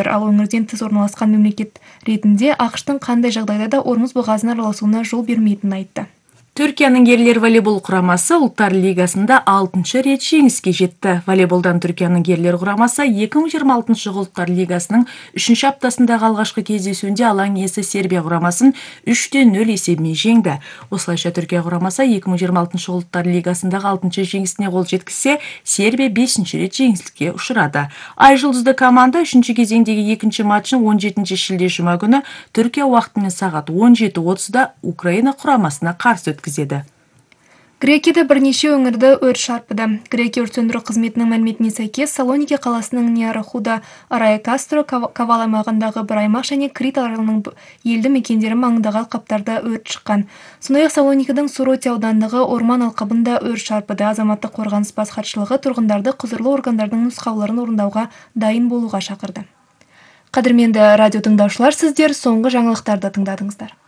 отыр. Ал өңірден тыс орналасқан мемлекет ретінде ақш-тың қандай жағдайда да Ормұз бұғазына араласуына жол бермейтінін айтты. Түркияның ерлер волейбол құрамасы ұлттар лигасында 6-шы рет жеңіске жетті. Волейболдан Түркияның ерлер құрамасы 2026 ұлттар лигасының 3-ші аптасындағы алғашқы кездесуінде алаң иесі Сербия құрамасын 3-0 есебімен жеңді. Осылайша Түркия құрамасы 2026 ұлттар лигасындағы 6-шы жеңісіне қол жеткізсе, Сербия 5-ші рет жеңіліске ұшырады. Айжұлдызды команда 3-ші кезеңдегі 2-ші матчын 17 шілде жұма күні Түркия уақытымен сағат 17:30-да Украина құрамасына қарсы өткізеді. Грекияда бірнеше өңірді өрт шарпыды. Грекия өрт сөндіру қызметінің мәліметіне сәйкес, Салоники қаласының Ниарахуда, Арая-Кастро, Кавал аймағындағы бір аймақ және Крит аралының елді мекендері маңындағы алқаптарда өрт шыққан. Сондай-ақ Салоникидің Суроти ауданындағы орман алқабында өрт шарпыды. Азаматтық қорғаныс бас хатшылығы тұрғындарды құзырлы органдардың нұсқауларын орындауға дайын болуға шақырды. Қадірменді радио тыңдаушылар, сіздер соңғы жаңалықтарды тыңдадыңыздар.